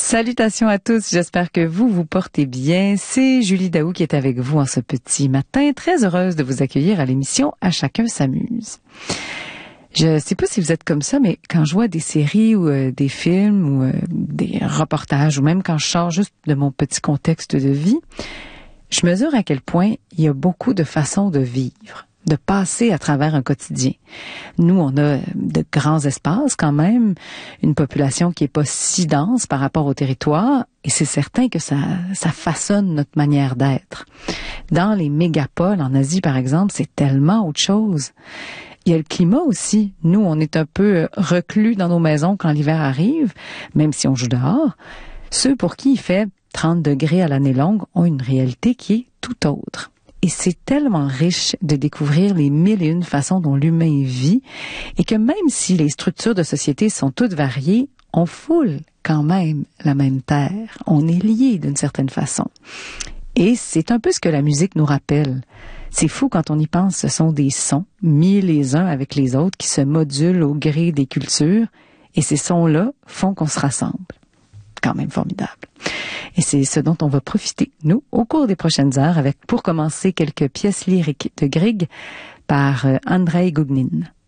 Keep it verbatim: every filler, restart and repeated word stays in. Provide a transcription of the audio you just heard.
Salutations à tous, j'espère que vous vous portez bien. C'est Julie Daou qui est avec vous en ce petit matin. Très heureuse de vous accueillir à l'émission À chacun s'amuse. Je sais pas si vous êtes comme ça, mais quand je vois des séries ou euh, des films ou euh, des reportages, ou même quand je sors juste de mon petit contexte de vie, je mesure à quel point il y a beaucoup de façons de vivre, de passer à travers un quotidien. Nous, on a de grands espaces quand même, une population qui est pas si dense par rapport au territoire, et c'est certain que ça, ça façonne notre manière d'être. Dans les mégapoles, en Asie par exemple, c'est tellement autre chose. Il y a le climat aussi. Nous, on est un peu reclus dans nos maisons quand l'hiver arrive, même si on joue dehors. Ceux pour qui il fait trente degrés à l'année longue ont une réalité qui est tout autre. Et c'est tellement riche de découvrir les mille et une façons dont l'humain vit, et que même si les structures de société sont toutes variées, on foule quand même la même terre. On est liés d'une certaine façon. Et c'est un peu ce que la musique nous rappelle. C'est fou quand on y pense, ce sont des sons mis les uns avec les autres qui se modulent au gré des cultures, et ces sons-là font qu'on se rassemble. Quand même formidable. Et c'est ce dont on va profiter, nous, au cours des prochaines heures, avec, pour commencer, quelques pièces lyriques de Grieg par Andrei Gougnin.